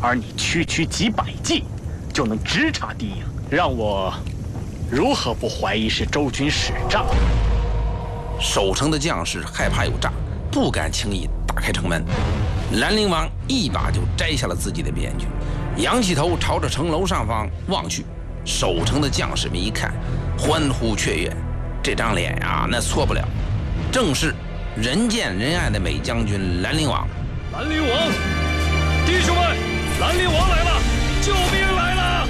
而你区区几百骑就能直插敌营，让我如何不怀疑是周军使诈？ 守城的将士害怕有诈，不敢轻易打开城门。兰陵王一把就摘下了自己的面具，仰起头朝着城楼上方望去。守城的将士们一看，欢呼雀跃，这张脸呀，那错不了，正是人见人爱的美将军兰陵王。 兰陵王，弟兄们，兰陵王来了，救兵来了！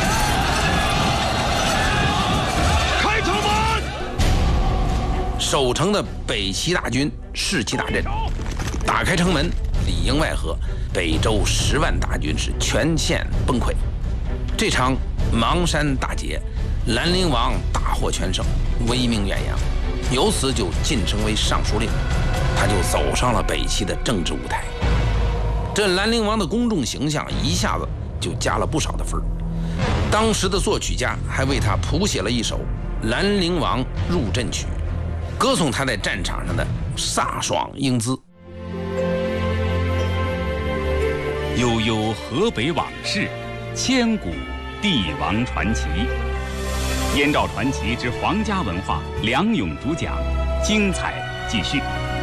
开城门！ 守城的北齐大军士气大振，打开城门，里应外合，北周10万大军是全线崩溃。这场邙山大捷，兰陵王大获全胜，威名远扬，由此就晋升为尚书令，他就走上了北齐的政治舞台。这兰陵王的公众形象一下子就加了不少的分。当时的作曲家还为他谱写了一首《兰陵王入阵曲》，歌颂他在战场上的飒爽英姿。 悠悠河北往事，千古帝王传奇。燕赵传奇之皇家文化，梁勇主讲，精彩继续。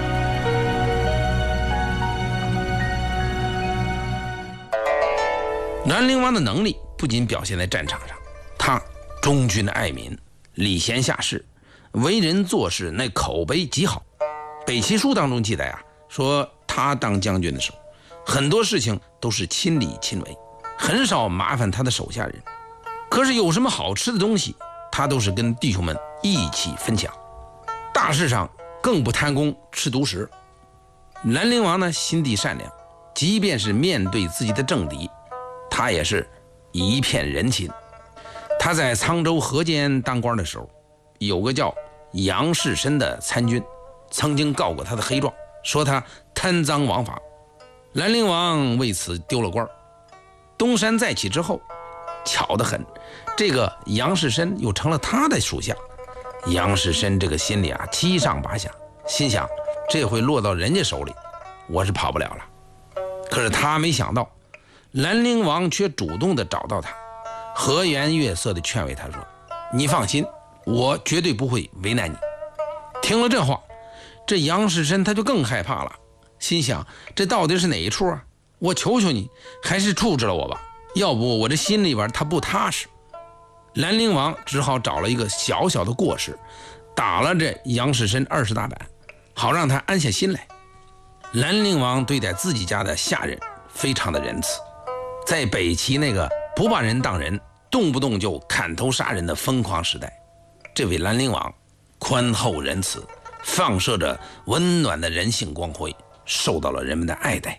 兰陵王的能力不仅表现在战场上，他忠君爱民，礼贤下士，为人做事那口碑极好。北齐书当中记载说他当将军的时候，很多事情都是亲力亲为，很少麻烦他的手下人。可是有什么好吃的东西，他都是跟弟兄们一起分享。大事上更不贪功吃独食。兰陵王呢，心地善良，即便是面对自己的政敌，他也是一片人情。他在沧州河间当官的时候，有个叫杨士深的参军曾经告过他的黑状，说他贪赃枉法。兰陵王为此丢了官。东山再起之后，巧得很，这个杨士深又成了他的属下。杨士深这个心里七上八下，心想这回落到人家手里，我是跑不了了。可是他没想到，兰陵王却主动地找到他，和颜悦色地劝慰他说：“你放心，我绝对不会为难你。”听了这话，这杨士深他就更害怕了，心想这到底是哪一处啊？我求求你，还是处置了我吧，要不我这心里边他不踏实。兰陵王只好找了一个小小的过失，打了这杨士深20大板，好让他安下心来。兰陵王对待自己家的下人非常的仁慈，在北齐那个不把人当人，动不动就砍头杀人的疯狂时代，这位兰陵王宽厚仁慈，放射着温暖的人性光辉，受到了人们的爱戴。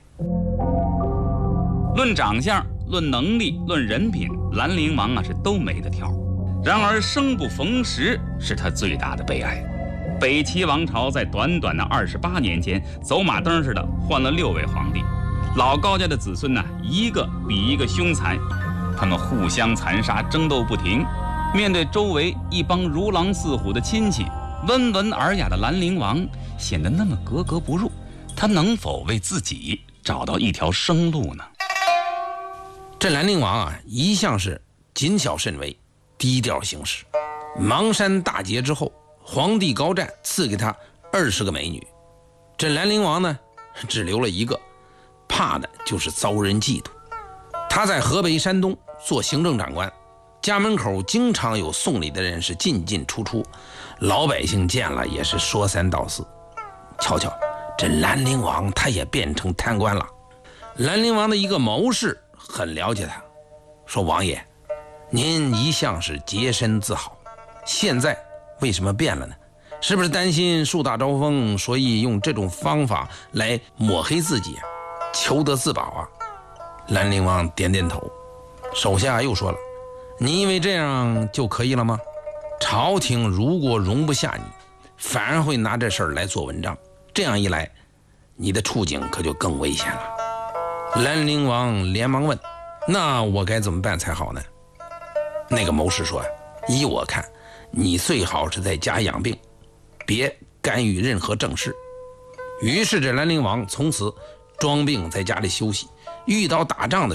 论长相，论能力，论人品，兰陵王是都没得挑。然而生不逢时是他最大的悲哀。北齐王朝在短短的28年间，走马灯似的换了6位皇帝，老高家的子孙一个比一个凶残，他们互相残杀，争斗不停。面对周围一帮如狼似虎的亲戚，温文尔雅的兰陵王显得那么格格不入，他能否为自己找到一条生路呢？ 这兰陵王一向是谨小慎微，低调行事。邙山大捷之后，皇帝高湛赐给他20个美女，这兰陵王呢只留了一个，怕的就是遭人嫉妒。他在河北、山东做行政长官，家门口经常有送礼的人是进进出出，老百姓见了也是说三道四。瞧瞧，这兰陵王他也变成贪官了。兰陵王的一个谋士很了解他，说：“王爷，您一向是洁身自好，现在为什么变了呢？是不是担心树大招风，所以用这种方法来抹黑自己，求得自保啊？”兰陵王点点头，手下又说了：“你以为这样就可以了吗？朝廷如果容不下你，反而会拿这事儿来做文章，这样一来，你的处境可就更危险了。”兰陵王连忙问：“那我该怎么办才好呢？”那个谋士说：“依我看，你最好是在家养病，别干预任何政事。”于是这兰陵王从此装病在家里休息，遇到打仗的